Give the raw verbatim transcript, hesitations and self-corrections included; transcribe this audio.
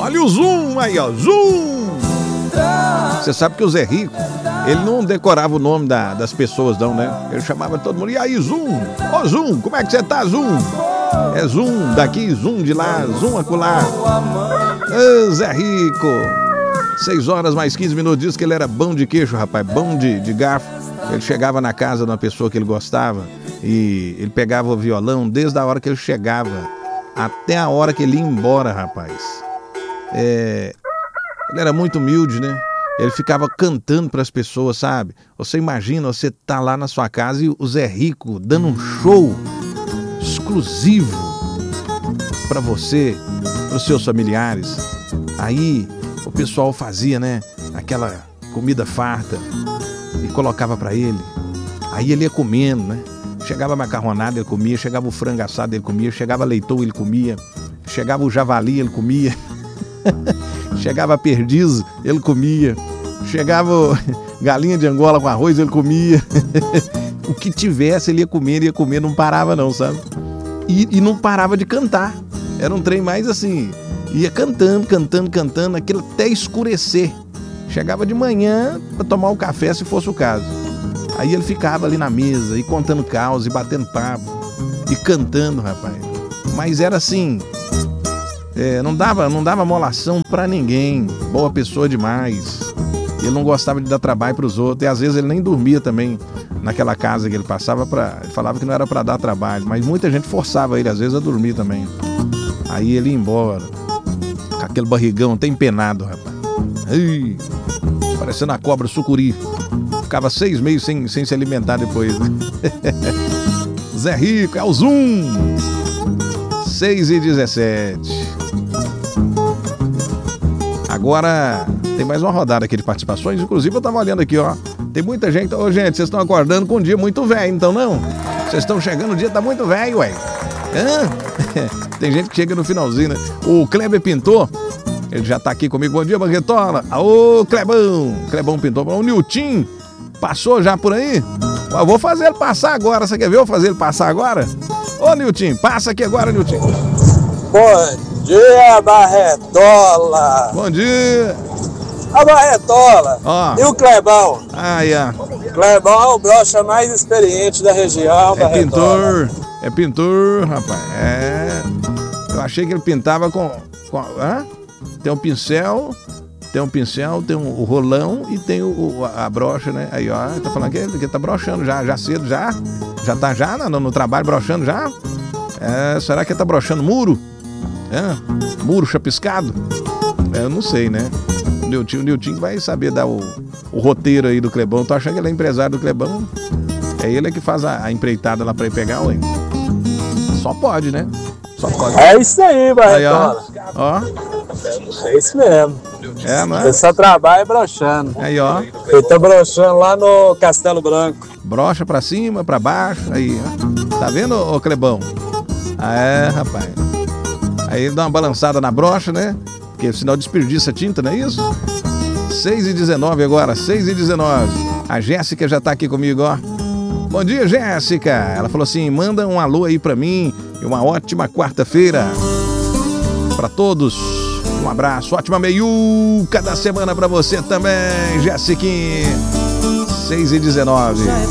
Olha o zoom aí, ó, zoom! Você sabe que o Zé Rico, ele não decorava o nome da, das pessoas não, né? Ele chamava todo mundo, e aí, Zoom? Ô, Zoom, como é que você tá, Zoom? É Zoom daqui, Zoom de lá, Zoom acolá. Ô, Zé Rico! seis horas mais quinze minutos, diz que ele era bom de queixo, rapaz, bom de, de garfo. Ele chegava na casa de uma pessoa que ele gostava e ele pegava o violão desde a hora que ele chegava até a hora que ele ia embora, rapaz. É... Ele era muito humilde, né? Ele ficava cantando para as pessoas, sabe? Você imagina, você tá lá na sua casa e o Zé Rico dando um show exclusivo para você, para os seus familiares. Aí o pessoal fazia, né? Aquela comida farta e colocava para ele. Aí ele ia comendo, né? Chegava a macarronada, ele comia. Chegava o frango assado, ele comia. Chegava leitão, ele comia. Chegava o javali, ele comia. Chegava a perdiz, ele comia. Chegava galinha de Angola com arroz, ele comia. O que tivesse, ele ia comer, ia comer, não parava não, sabe? E, e não parava de cantar. Era um trem mais assim, ia cantando, cantando, cantando, aquilo até escurecer. Chegava de manhã para tomar um café, se fosse o caso. Aí ele ficava ali na mesa, e contando caos, e batendo papo, e cantando, rapaz. Mas era assim... É, não dava, não dava molação pra ninguém. Boa pessoa demais. Ele não gostava de dar trabalho pros outros. E às vezes ele nem dormia também naquela casa que ele passava. Pra, ele falava que não era pra dar trabalho. Mas muita gente forçava ele às vezes a dormir também. Aí ele ia embora com aquele barrigão até empenado, rapaz. Ai, parecendo a cobra sucuri. Ficava seis meses sem, sem se alimentar depois. Zé Rico, é o Zoom. seis e dezessete. Agora tem mais uma rodada aqui de participações. Inclusive eu tava olhando aqui, ó. Tem muita gente. Ô, gente, vocês estão acordando com um dia muito velho, então não? Vocês estão chegando, o dia tá muito velho, ué. Hã? Tem gente que chega no finalzinho, né? O Kleber Pintor, ele já tá aqui comigo. Bom dia, Banquetola. Ô, Clebão. Clebão Pintor. O Nilton passou já por aí? Eu vou fazer ele passar agora. Você quer ver eu fazer ele passar agora? Ô, Nilton, passa aqui agora, Nilton. Bom dia, Barretola. Bom dia. A Barretola. Ó. E o Clebão? Ah, yeah. Clebão é o brocha mais experiente da região, É Barretola. pintor. É pintor, rapaz. É. Eu achei que ele pintava com... com hã? Tem um pincel... Tem um pincel, tem um, o rolão e tem o, o, a brocha, né? Aí, ó, tá falando que ele, que ele tá brochando já, já cedo, já. Já tá já no, no trabalho brochando já? É, será que ele tá brochando muro? É, muro chapiscado? É, eu não sei, né? O Nilton, o Nilton vai saber dar o, o roteiro aí do Clebão. Tô achando que ele é empresário do Clebão. É ele que faz a, a empreitada lá pra ir pegar, ué. Só pode, né? Só pode. É isso aí, Barretola. Aí, ó. ó. É isso mesmo. É, não é? Ele só trabalha brochando. Aí, ó. Ele tá brochando lá no Castelo Branco. Brocha pra cima, pra baixo. Aí, ó. Tá vendo, ô Clebão? Ah, é, rapaz. Aí ele dá uma balançada na brocha, né? Porque senão desperdiça tinta, não é isso? seis e dezenove agora, seis e dezenove. A Jéssica já tá aqui comigo, ó. Bom dia, Jéssica. Ela falou assim, manda um alô aí pra mim e uma ótima quarta-feira pra todos. Um abraço, ótima meiuca da semana pra você também, Jéssica. seis e dezenove.